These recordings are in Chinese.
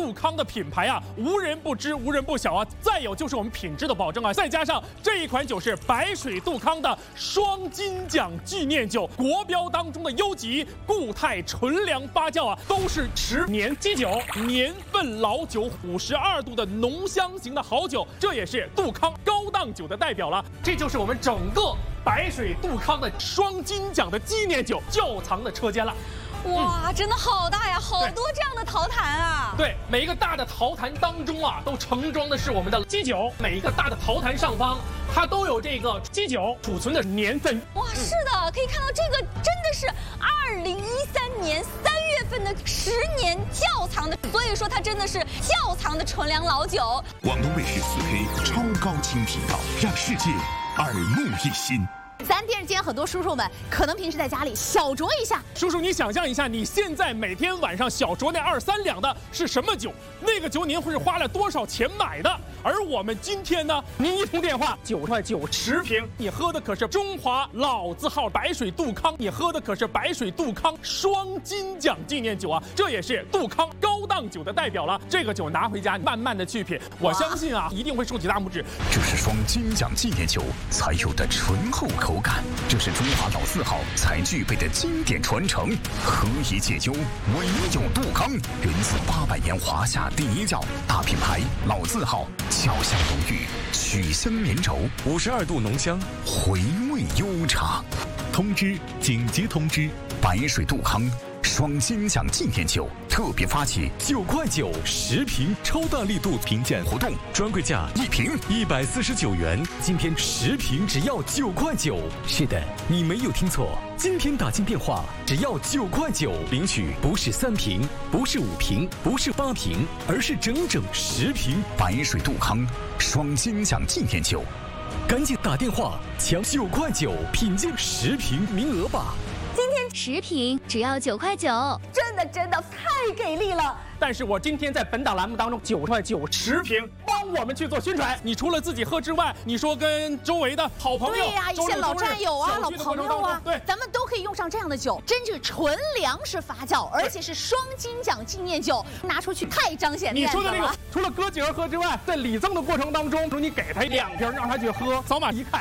杜康的品牌啊，无人不知，无人不晓啊。再有就是我们品质的保证啊，再加上这一款酒是白水杜康的双金奖纪念酒，国标当中的优级固态纯粮发酵啊，都是10年基酒，年份老酒，52度的浓香型的好酒，这也是杜康高档酒的代表了。这就是我们整个白水杜康的双金奖的纪念酒窖藏的车间了。 哇，真的好大呀，好多这样的陶坛啊！ 对，每一个大的陶坛当中啊，都盛装的是我们的基酒。每一个大的陶坛上方，它都有这个基酒储存的年份。 哇，是的，可以看到这个真的是2013年3月份的10年窖藏的，所以说它真的是窖藏的纯粮老酒。 广东卫视4K 超高清频道，让世界耳目一新。 咱电视间很多叔叔们可能平时在家里小酌一下。 叔叔，你想象一下，你现在每天晚上小酌那2、3两的是什么酒？那个酒您会是花了多少钱买的？而我们今天呢，您一通电话9块9 10瓶，你喝的可是中华老字号白水杜康，你喝的可是白水杜康双金奖纪念酒啊，这也是杜康高档酒的代表了。这个酒拿回家慢慢的去品，我相信啊，一定会竖起大拇指。 这是双金奖纪念酒才有的醇厚口感，这是中华老字号才具备的经典传承，何以解忧，唯有杜康。源自800年华夏第一窖，大品牌老字号，窖香浓郁，曲香绵稠，52度浓香，回味悠长。通知，紧急通知！白水杜康双金奖纪念酒特别发起9块9 10瓶超大力度评鉴活动，专柜价1瓶149元，今天10瓶只要9块9。是的，你没有听错，今天打进电话只要9块9，领取不是3瓶，不是5瓶，不是8瓶，而是整整10瓶白水杜康双金奖纪念酒。赶紧打电话抢9块9品鉴10瓶名额吧！ 今天10瓶只要9块9， 真的太给力了！ 但是我今天在本档栏目当中9块9 10瓶，帮我们去做宣传。你除了自己喝之外，你说跟周围的好朋友， 对呀，一些老战友啊、老朋友啊， 对， 咱们都可以用上这样的酒，真是纯粮食发酵，而且是双金奖纪念酒，拿出去太彰显面子了。 你说的那个，除了哥几个喝之外，在礼赠的过程当中，你给他2瓶，让他去喝，扫码一看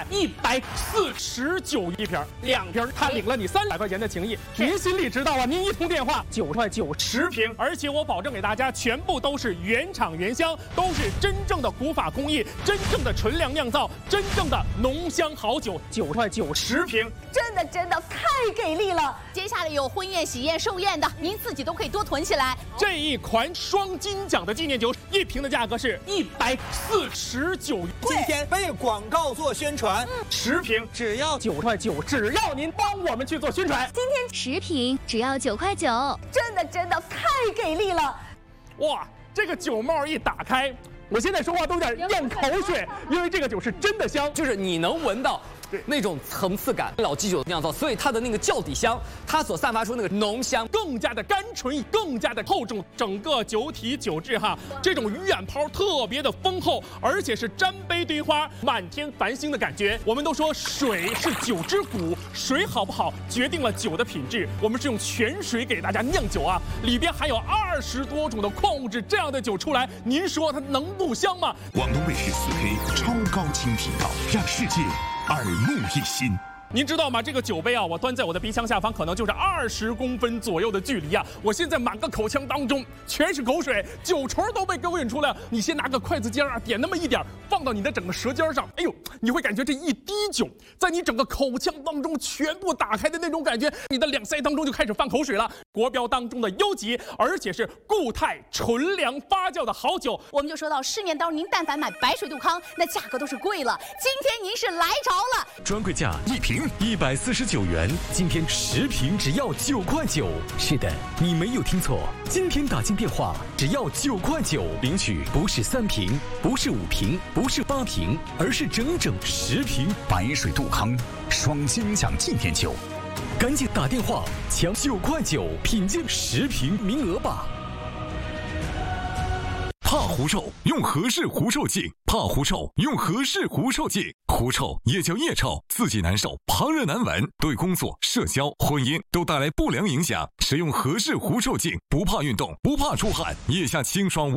149一瓶，2瓶他领了你300块钱的情谊，您心里知道啊？您一通电话9块9 10瓶，而且我保证给大家，全部都是原厂原香，都是真正的古法工艺，真正的纯粮酿造，真正的浓香好酒，9块9 10瓶， 真的太给力了！ 接下来有婚宴、喜宴、寿宴的，您自己都可以多囤起来。 这一款双金奖的纪念酒，1瓶的价格是149元。 今天为广告做宣传 ，10瓶只要 9块9，只要您帮我们去做宣传。 今天10瓶只要9块9， 真的太给力了！ 哇，这个酒帽一打开，我现在说话都有点咽口水，因为这个酒是真的香， 就是你能闻到那种层次感，老基酒酿造，所以它的那个窖底香，它所散发出那个浓香， 更加的甘醇，更加的厚重。整个酒体酒质哈，这种鱼眼泡特别的丰厚，而且是沾杯堆花，满天繁星的感觉。我们都说水是酒之骨，水好不好决定了酒的品质。我们是用泉水给大家酿酒啊，里边还有20多种的矿物质，这样的酒出来，您说它能不香吗？ 广东卫视4K 超高清频道，让世界耳目一新。 您知道吗？这个酒杯啊，我端在我的鼻腔下方，可能就是20公分左右的距离啊。我现在满个口腔当中全是口水，酒唇都被勾引出来了。你先拿个筷子尖啊，点那么一点，放到你的整个舌尖上，哎呦，你会感觉这一滴酒在你整个口腔当中全部打开的那种感觉，你的两腮当中就开始泛口水了。国标当中的优级，而且是固态纯粮发酵的好酒。 我们就说到市面当中，您但凡买白水杜康，那价格都是贵了。今天您是来着了， 专柜价1瓶149元，今天10瓶只要9块9。是的，你没有听错，今天打进电话只要9块9，领取不是3瓶，不是5瓶，不是8瓶，而是整整10瓶白水杜康双金奖纪念酒。赶紧打电话抢9块9品鉴10瓶名额吧！怕狐臭用和氏狐臭净，怕狐臭用和氏狐臭净。狐臭也叫腋臭，自己难受，旁人难闻，对工作、社交、婚姻都带来不良影响。使用和氏狐臭净，不怕运动，不怕出汗，腋下清爽。